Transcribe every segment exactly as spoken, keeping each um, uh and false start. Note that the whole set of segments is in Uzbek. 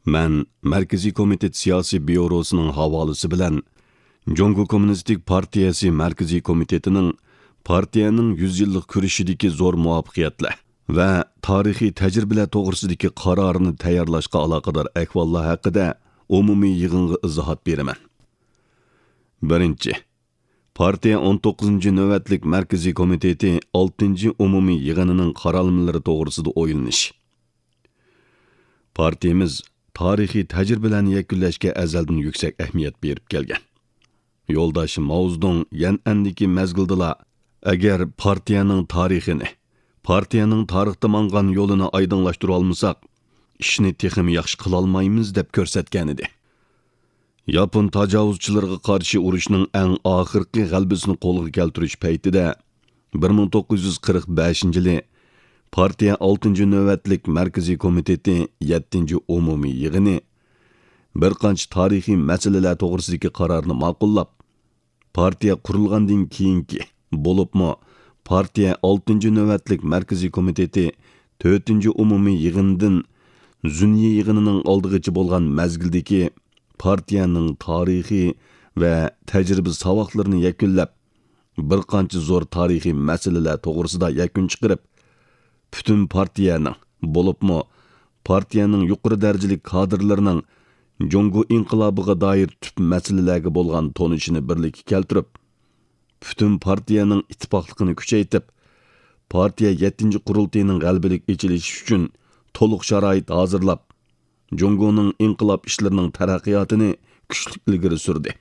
Mən Mərkəzi Komitet Siyasi Bürosunun havalisi bilan Jongo Kommunistik Partiyası Mərkəzi Komitetinin partiyanın yüz yıllık kurishidagi zo'r muvaffaqiyatlar va tarixiy tajribalar to'g'risidagi qarorini tayyorlashga aloqador ahvollar haqida umumiy yig'inga izohat beraman. Birinchi, partiya o'n to'qqizinchi navbatlik Mərkəzi Komiteti oltinchi umumiy yig'inining qarorlari to'g'risida o'ylanish. Partiyamiz tarixiy tajribalarni yakunlashga azaldan yuksak ahamiyat berib kelgan. Yo'ldoshi Mao Zedong yan'andagi mazgildala agar partiyaning tarixini, partiyaning tarixda mangan yo'lini oydinlashtira olmasak, ishni texmi yaxshi qila olmaymiz deb ko'rsatgan edi. Yapon tajovuzchilarga qarshi urushning eng oxirgi g'alabasini qo'lga keltirish paytida bir ming to'qqiz yuz qirq beshinchi yili partiya oltinchi navbatlik Mərkəzi Komiteti yettinchi umumiy yig'ini bir qancha tarixiy masalalar to'g'risidagi qarorni ma'qullab, partiya qurilgandan keyingi bo'libmi partiya oltinchi navbatlik Mərkəzi Komiteti to'rtinchi umumiy yig'indan Zunniy yig'inining oldigacha bo'lgan mazgildagi partiyaning tarixiy va tajriba savoqlarini yakunlab, bir qancha zo'r tarixiy masalalar to'g'risida yakun chiqarib, butun partiyaning bo'libmi partiyaning yuqori darajali kadrlarining Jongo inqilobiga doir tüp masalalarga bo'lgan tonishini birlikka keltirib, butun partiyaning ittifoqligini kuchaytirib, partiya yettinchi qurultayining g'alabalik echilishi uchun to'liq sharoit hozirlab, Jongoning inqilob ishlarining taraqqiyotini kuchli ilgari surdi.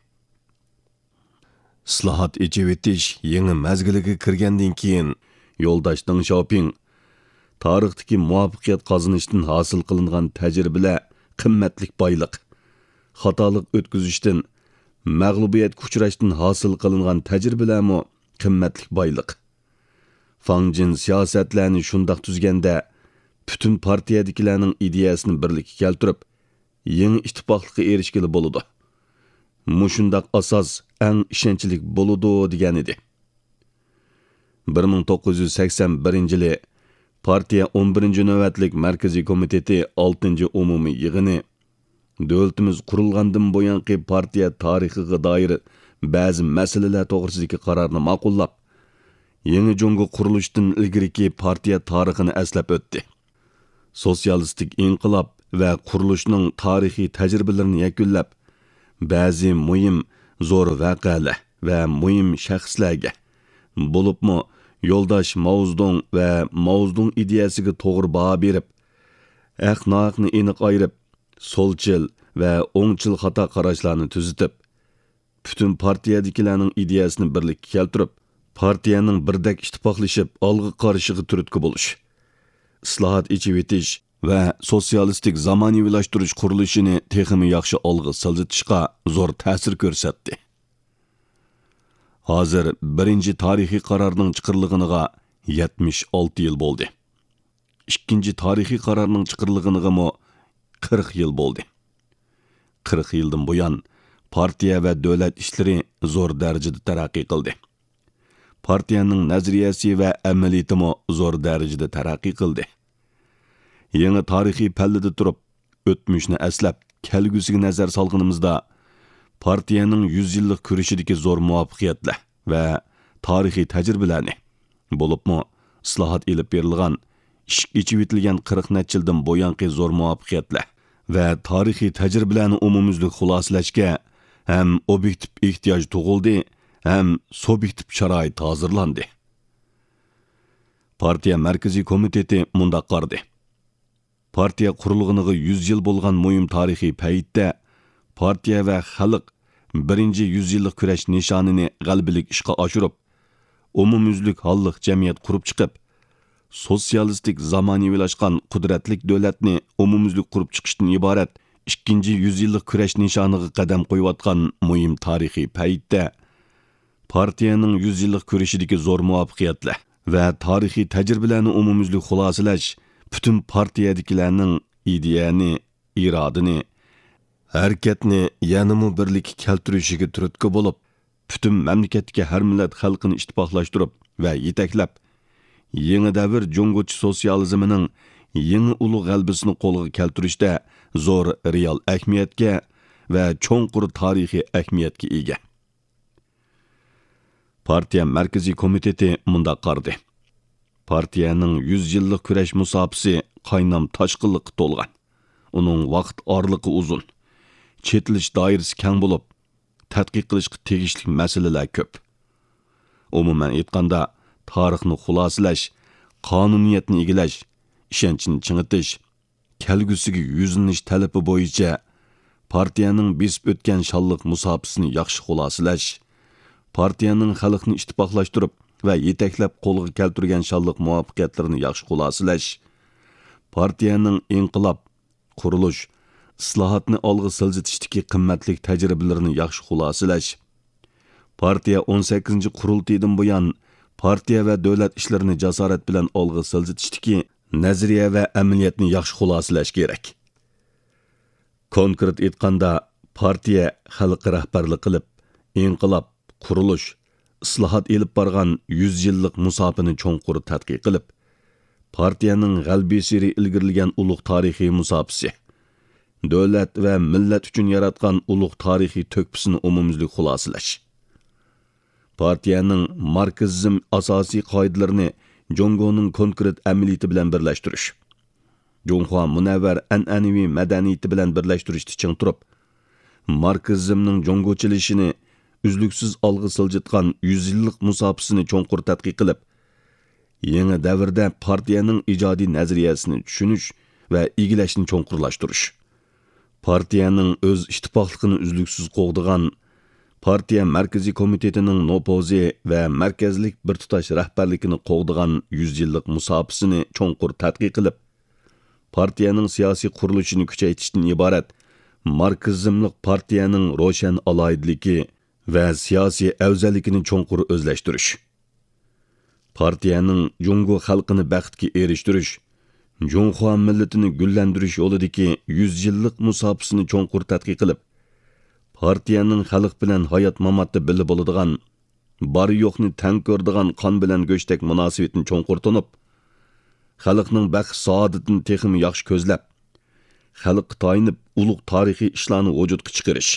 Islohot echivetish yangi mazgiliga kirgandan keyin yo'ldosh Deng Xiaoping tarixdagi muvaffaqiyat qozonishdan hosil qilingan tajribalar qimmatlik boyliq, xatolik o'tkazishdan, mag'lubiyatga uchrashdan hosil qilingan tajribalarmi qimmatlik boyliq. Fang Jin siyosatlarni shundoq tuzganda butun partiyadagilarning ideyasini birlikka keltirib, yangi ittifoqlikka erishgili bo'ladi. Mushundaq asos eng ishonchli bo'ladi degan edi. bir ming to'qqiz yuz sakson birinchi yili partiya o'n birinchi navbatlik Mərkəzi Komiteti oltinchi umumiy yig'ini davlatimiz qurilgandan buyangi partiya tarixiga doir ba'zi masalalar to'g'risidagi qarorni ma'qullab, yangi Jongo qurilishdan ilgiriki partiya tarixini eslab o'tdi. Sotsialistik inqilob va qurilishning tarixiy tajribalarini yakunlab, ba'zi muhim zo'r voqealar va muhim shaxslarga bo'libmi yo'ldosh Mao Zedong va Mao Zedong ideyasiga to'g'ri baho berib, haq-nohaqni aniq ayirib, so'lchil va o'ngchil xato qarashlarni tuzitib, butun partiyadagilarning ideyasini birlikka keltirib, partiyaning birdek ittifoqlashib olg'a qarishiga turtki bo'lish, islohot echivetish va sotsialistik zamonaviylashtirish qurilishini texmi yaxshi olg'a siljitishga zo'r ta'sir ko'rsatdi. Hozir birinchi tarixiy qarorning chiqarilganiga yetmish olti yil bo'ldi. Ikkinchi tarixiy qarorning chiqarilganiga mo qirq yil bo'ldi. qirq yildan buyon partiya va davlat ishlari zo'r darajada taraqqiy qildi. Partiyaning nazariyasi va amaliyoti mo zo'r darajada taraqqiy qildi. Yangi tarixiy pallada turib, o'tmishni aslab, kelgusiga nazar solganimizda partiyaning yüz yillik kurishidagi zo'r muvaffaqiyatlar va tarixiy tajribalarni, bo'libmi islohot elib berilgan, ish ichib etilgan qirq necha yildan buyangi zo'r muvaffaqiyatlar va tarixiy tajribalarni umumyuzlik xulosalashga ham obyektiv ehtiyoj tug'ildi, ham subyektiv sharoit hozirlandi. Partiya Mərkəzi Komiteti mundaq qardi. Partiya qurilganiga yüz yil bo'lgan muhim tarixiy paytda partiya va xalq birinchi yüz yillik kurash nishonini g'alabalik ishga oshirib, umumyuzlik holliq jamiyat qurib chiqib, sotsialistik zamonaviylashgan qudratlik davlatni umumyuzlik qurib chiqishdan iborat ikkinchi yüz yillik kurash nishoniga qadam qo'yayotgan muhim tarixiy paytda partiyaning yüz yillik kurashidagi zo'r muvaffaqiyatlar va tarixiy tajribalarni umumyuzlik xulosalash butun partiyadagilarning ideyani, irodini, harakatni yanımı birlik keltirishiga turtki bo'lib, butun mamlakatga har millat xalqini ittifoqlashtirib va yetaklab, yangi davr Jongochi sotsializmining yangi ulug' g'albisini qo'lga keltirishda zo'r real ahamiyatga va cho'nqur tarixiy ahamiyatga ega. Partiya Markaziy komiteti mundaq qardi. Partiyaning yuz yillik kurash musobaqasi qaynam toshqinlikqa to'lgan. Uning vaqt orliqi uzun. Chetilish doirasi keng bo'lib, tadqiq qilishga tegishli masalalar ko'p. Umuman aytganda, tarixni xulosalash, qonuniyatni egilash, ishonchni chingitish, kelgusiga yuzlanish talabi bo'yicha partiyaning besib o'tgan shonliq musobaqasini yaxshi xulosalash, partiyaning xalqni ittifoqlashtirib va yetaklab qo'lga keltirgan shonliq muvaffaqiyatlarini yaxshi xulosalash, partiyaning inqilob, qurilish, islohotni olg'a siljitishdagi qimmatli tajribalarini yaxshi xulosalash, partiya o'n sakkizinchi qurultaydan buyon partiya va davlat ishlarini jasorat bilan olg'a siljitishdagi nazariya va amaliyotni yaxshi xulosalash kerak. Konkret aytganda, partiya xalqqa rahbarlik qilib, inqilob, qurilish, islohot elib borgan yuz yillik musofani cho'nqur tadqiq qilib, partiyaning g'albiy siri ilgirilgan ulug' tarixiy musofasi, davlat va millat uchun yaratgan ulug' tarixiy to'kpisini umumyuzlik xulosalash, partiyaning marksizm asosiy qoidalarini Jongoning konkret amaliyati bilan birlashtirish, Jonghua munavvar an'anaviy madaniyati bilan birlashtirishni ching turib, marksizmning jongochilishini uzluksiz olg'a siljitgan yuz yillik musofasini cho'nqur tadqiq qilib, yangi davrda partiyaning ijodiy nazariyasini tushunish va egilashni cho'nqurlashtirish, partiyaning o'z ittifoqligini uzluksiz qo'g'digan Partiya Markaziy komitetining nopozi va markazlik bir tutash rahbarligini qo'g'digan yuz yillik musobaqasini cho'nqur tadqiq qilib, partiyaning siyosiy qurilishini kuchaytirishdan iborat marksizmlik partiyaning ro'shan aloyidligi va siyosiy afzalligini cho'nqur o'zlashtirish, partiyaning Jungo xalqini baxtga erishtirish, Jonghua millatini gullantirish yo'lidagi yuz yillik musobaqasini cho'nqur tadqiq qilib, partiyaning xalq bilan hayot mamotda birga bo'ladigan, bor yo'qni tang ko'radigan qon bilan go'shtak munosabatini cho'nqur tunib, xalqning baxt saodatini texmi yaxshi ko'zlab, xalqqa tayinib ulug' tarixiy ishlarni vujudga chiqarish,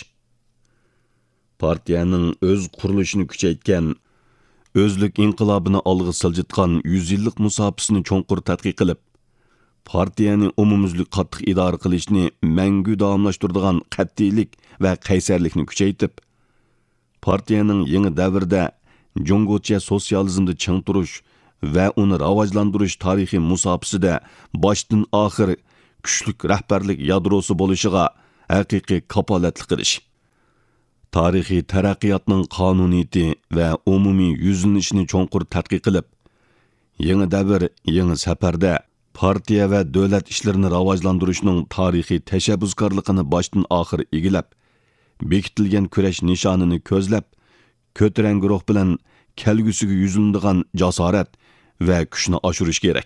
partiyaning o'z qurilishini kuchaytgan, o'zlik inqilobini olg'a siljitgan yuz yillik musobaqasini cho'nqur tadqiq qilib, partiyani umumyuzlik qattiq idora qilishni mangu davomlashtiradigan qat'iylik va qaysarlikni kuchaytib, partiyaning yangi davrda Jongocha sotsializmni ching turish va uni rivojlantirish tarixiy musobaqasida boshdan oxir kuchlik rahbarlik yadrosi bo'lishiga haqiqiy kapolatlik qilish, tarixiy taraqqiyotning qonuniyati va umumiy yuzlanishini cho'nqur tadqiq qilib, yangi davr, yangi safarda partiya va davlat ishlarini rivojlantirishning tarixiy tashabbuskorligini boshdan oxir egilab, bekitilgan kurash nishonini ko'zlab, ko'tarangi ruh bilan kelgusiga yuzlanadigan jasorat va kuchni oshirish kerak.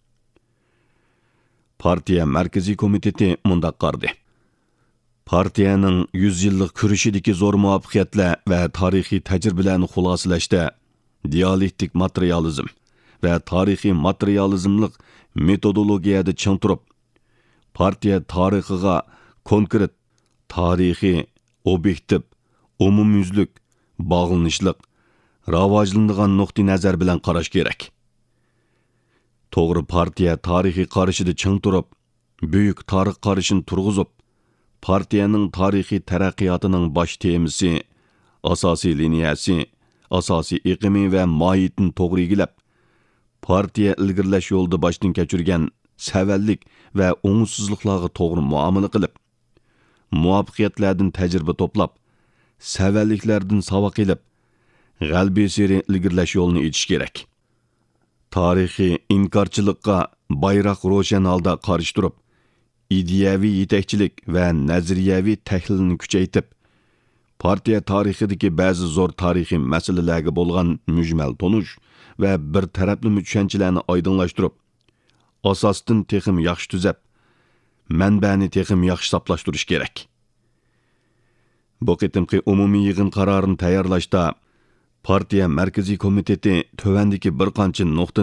Partiya Markaziy komiteti mundaq qardi. Partiyaning yuz yillik kurashidagi zo'r muvaffaqiyatlar va tarixiy tajribalarni xulosalashda dialektik materializm va tarixiy materializmlik metodologiyada ching turib, partiya tarixiga konkret, tarixiy, obyektiv, umumyuzlik, bog'lanishliq, rivojlanadigan nuqtai nazar bilan qarash kerak. To'g'ri, partiya tarixiy qarashida ching turib, buyuk tarix qarashini turg'izib, partiyaning tarixiy taraqqiyotining bosh temasi, asosiy liniyasi, asosiy iqimi va mohiyatini to'g'ri egilab, partiya ilgirlash yo'lida boshdan kechirgan savallik va o'ngsizliklarga to'g'ri muomala qilib, muvaffaqiyatlardan tajriba to'plab, savalliklardan savoq ilib, g'albiy sari ilgirlash yo'lini etish kerak. Tarixiy inkorchilikqa bayroq ro'shan holda qarshi turib, ideyaviy yetakchilik va nazariyaviy tahlilni kuchaytib, partiya tarixidagi ba'zi zo'r tarixiy masalalarga bo'lgan mujmal tonish va bir tarafli tushunchalarni oydinlashtirib, asosdan texim yaxshi tuzab, manbani texim yaxshi hisoblashtirish kerak. Bu qitimqi umumiy yig'in qarorini tayyorlashda partiya Markaziy komiteti tövandagi bir qancha nuqtani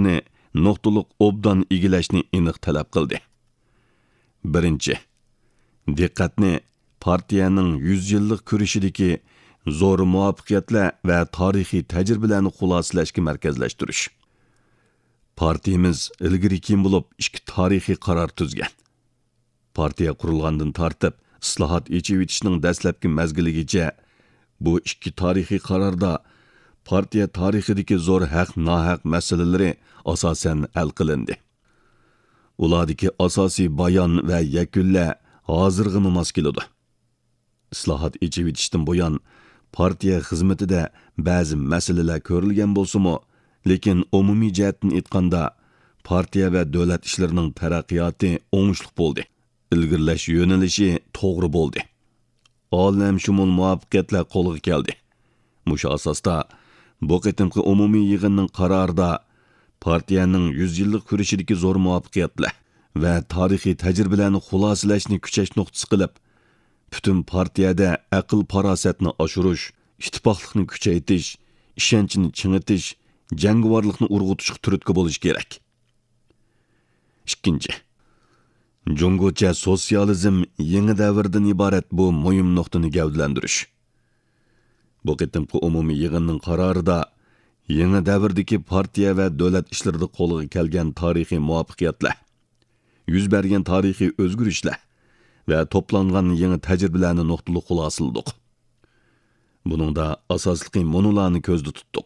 nuqtaliq obdan egilashni aniq talab qildi. Birinchi, diqqatni partiyaning yüz yillik kurashidagi zo'r muvaffaqiyatlar va tarixiy tajribalarni xulosalashga markazlashtirish. Partiyamiz ilgari keyin bo'lib ikki tarixiy qaror tuzgan. Partiya qurilgandan tortib islohot echivitishning dastlabki mazgiligacha bu ikki tarixiy qarorda partiya tarixidagi zo'r haq-nohaq masalalari asosan hal qilindi. Ulardagi asosiy bayon va yakunlar hozirga mos keladi. Islohot echivitishdan buyon partiya xizmatida ba'zi masalalar ko'rilgan bo'lsa-mu, lekin umumiy jihatdan aytganda partiya va davlat ishlarining taraqqiyoti o'ngishli bo'ldi. Ilgirlash yo'nalishi to'g'ri bo'ldi. Olamshumul muvaffaqiyatlar qo'lga keldi. Mushu asosda bu qitimqi umumiy yig'inning qarorida partiyaning yüz yillik kurashidagi zo'r muvaffaqiyatlar va tarixiy tajribalarni xulosalashni kuchash nuqtasi qilib, butun partiyada aql farosatni oshirish, ittifoqlikni kuchaytirish, ishonchni chingitish, jangovarlikni urg'utishga turtki bo'lish kerak. Ikkinchi, Jungocha sotsializm yangi davrdan iborat bu muhim nuqtani gavdalantirish. Bu qitimqi umumiy yig'inning qarorida yangi davrdagi partiya va davlat ishlarida qo'lga kelgan tarixiy muvaffaqiyatlar, yuz bergan tarixiy o'zgarishlar va to'plangan yangi tajribalarni nuqtali xulosaldik. Buningda asosli monolarni ko'zda tutdik.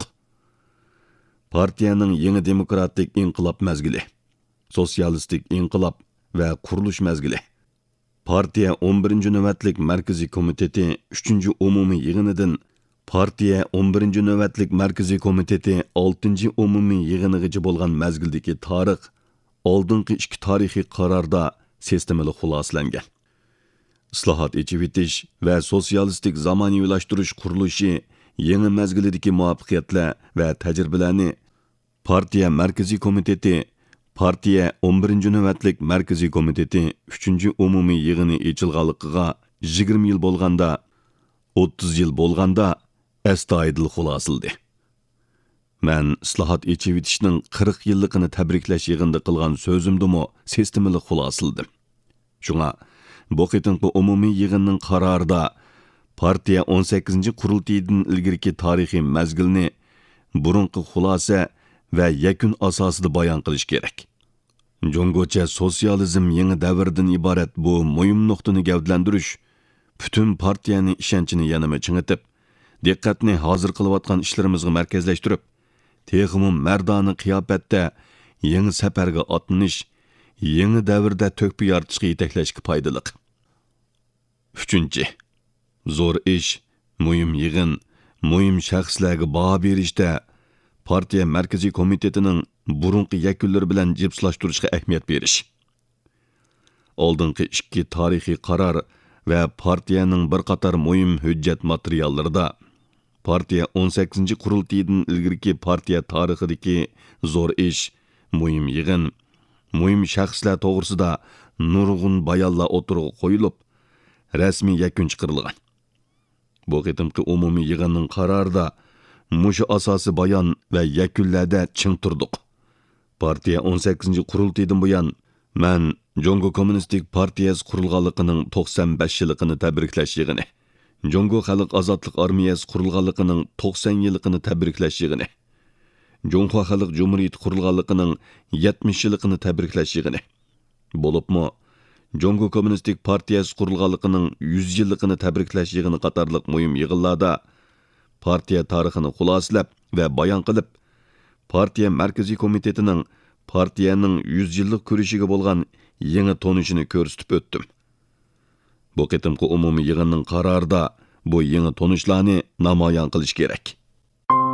Partiyaning yangi demokratik inqilob mazgili, sotsialistik inqilob va qurilish mazgili. Partiya o'n birinchi navbatlik markaziy komiteti uchinchi umumiy yig'inidan partiya o'n birinchi navbatlik markaziy komiteti oltinchi umumiy yig'inigacha bo'lgan mazgildagi tarix oldingi ikki tarixiy qarorda sistemali xulosalangan. Islohot echivitish va sotsialistik zamoniylashtirish qurilishi yangi mazgildagi muvaffaqiyatlar va tajribalarni partiya markaziy komiteti partiya o'n birinchi navbatlik markaziy komiteti uchinchi umumiy yig'ini echilganligiga yigirma yil bo'lganda, o'ttiz yil bo'lganda astoydil xulosaldi. Men islohot echivitishning qirq yilligini tabriklash yig'inida qilgan so'zimdimi sistemali xulosaldim. Shunga bu qitimqi umumiy yig'inning qarorida partiya o'n sakkizinchi qurultaydan ilgirki tarixiy mazgilni burunqi xulosa va yakun asosida bayon qilish kerak. Jungocha sotsializm yangi davrdan iborat bu muhim nuqtani gavdalantirish, butun partiyaning ishonchini yanama chingitib, diqqatni hozir qilayotgan ishlarimizga markazlashtirib, texmi mardona qiyofatda yangi safarga otlanish, yangi davrda to'kpi yoritishga yetaklashga foydali. Uchinchi, zo'r ish, muhim yig'in, muhim shaxslarga baho berishda partiya markaziy komitetining burunqi yakunlari bilan jipslashtirishga ahamiyat berish. Oldingi ikki tarixiy qaror va partiyaning bir qator muhim hujjat materiallarida partiya o'n sakkizinchi qurultaydan ilgirki partiya tarixidagi zo'r ish, muhim yig'in, muhim shaxslar to'g'risida nurg'un bayonlar o'tirg'i qo'yilib, rasmiy yakun chiqarilgan. Bu qitimqi umumiy yig'inning qarorida mushu asosi bayon va yakunlarda ching turdik. Partiya o'n sakkizinchi qurultaydan buyon men Jungo Kommunistik partiyasi qurilganligining to'qson besh yilligini tabriklash yig'ini, Jungo Xalq Ozodlik armiyasi qurilganligining to'qson yilligini tabriklash yig'ini, Jungo Xalq Jumhuriyati qurilganligining yetmish yilligini tabriklash yig'ini bo'libmi, Jungo Kommunistik partiyasi qurilganligining yuz yilligini tabriklash yig'ini qatorliq muhim yig'inlarda partiya tarixini xulosalab va bayon qilib, partiya markaziy komitetining partiyaning yuz yillik kurishiga bo'lgan yangi tonishini ko'rsatib o'tdim. Bu qitimqi umumiy yig'inning qarorida bu yangi tonishlarni namoyon qilish kerak.